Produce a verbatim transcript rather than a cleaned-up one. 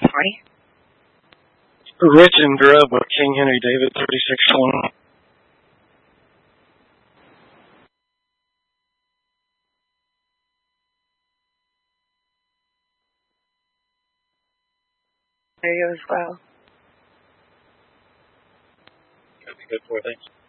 twenty. Rich and Grubb with King Henry David, thirty-six twenty. There you go as well. That'd be good for it, thanks.